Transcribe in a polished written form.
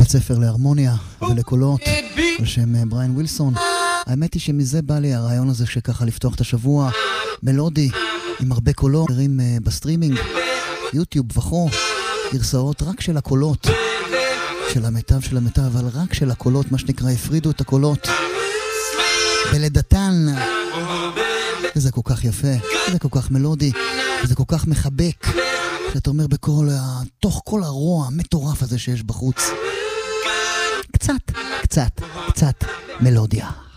בית ספר להרמוניה ולקולות בשם בריין ווילסון. האמת היא שמזה בא לי הרעיון הזה שככה לפתוח את השבוע מלודי עם הרבה קולות, בסטרימינג, יוטיוב וכו', גרסאות רק של הקולות, של המיטב, אבל רק של הקולות, מה שנקרא, הפרידו את הקולות בלידתן. וזה כל כך יפה, וזה כל כך מלודי, וזה כל כך מחבק, שאתה אומר תוך כל הרוע המטורף הזה שיש בחוץ, קצת מלודיה.